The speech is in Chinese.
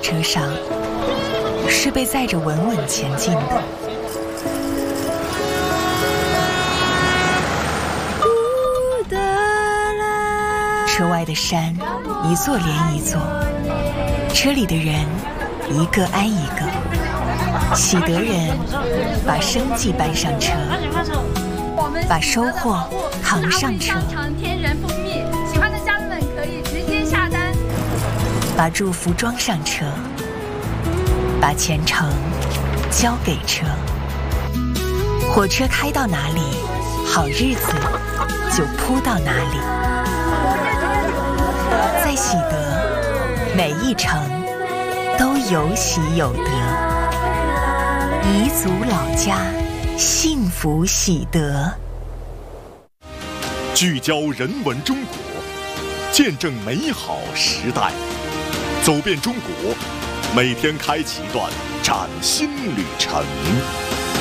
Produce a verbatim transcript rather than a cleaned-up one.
车上是被载着稳稳前进的。车外的山一座连一座，车里的人一个挨一个。喜得人把生计搬上车，把收获扛上车。 天然蜂蜜，喜欢的家人们可以直接下单。 把祝福装上车，把前程交给车。火车开到哪里，好日子就铺到哪里。在喜得，每一程都有喜有得。彝族老家，幸福喜得。 聚焦人文中国，见证美好时代。走遍中国，每天开启一段崭新旅程。